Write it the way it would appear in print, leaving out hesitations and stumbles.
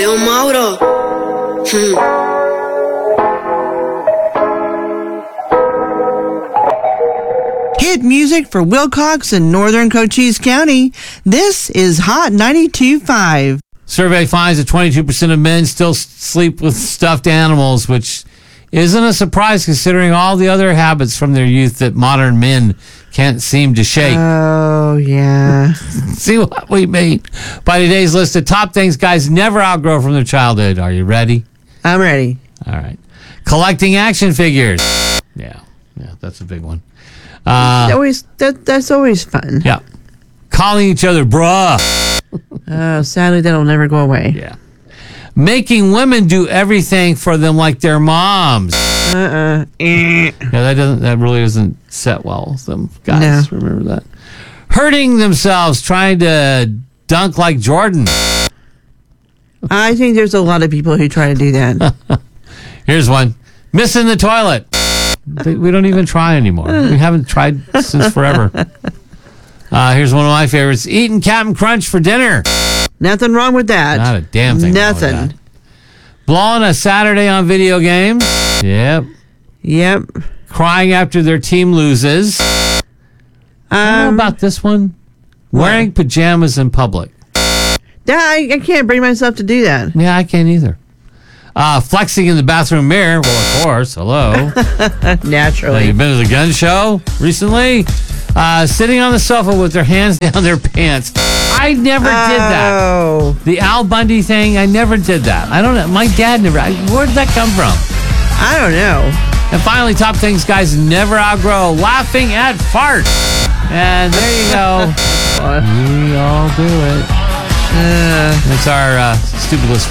Yo, Mauro. Hit music for Wilcox and Northern Cochise County. This is Hot 92.5. Survey finds that 22% of men still sleep with stuffed animals, which isn't a surprise considering all the other habits from their youth that modern men can't seem to shake. Oh, yeah. See what we mean by today's list of top things guys never outgrow from their childhood. Are you ready? I'm ready. All right. Collecting action figures. Yeah, that's a big one. That's always fun. Yeah. Calling each other bruh. Sadly, that'll never go away. Yeah. Making women do everything for them like their moms. Yeah, that really doesn't set well with them guys. No. Remember that. Hurting themselves trying to dunk like Jordan. I think there's a lot of people who try to do that. Here's one. Missing the toilet. We don't even try anymore. We haven't tried since forever. Here's one of my favorites. Eating Captain Crunch for dinner. Nothing wrong with that. Not a damn thing Nothing. wrong with that. Blowing a Saturday on video games. Yep. Crying after their team loses. I don't know about this one. Wearing pajamas in public. I can't bring myself to do that. Yeah, I can't either. Flexing in the bathroom mirror. Well, of course. Hello. Naturally. You've been to the gun show recently? Sitting on the sofa with their hands down their pants. I never did that. The Al Bundy thing, I never did that. I don't know. My dad never. Where did that come from? I don't know. And finally, top things guys never outgrow. Laughing at farts. And there you go. We all do it. That's our stupid list.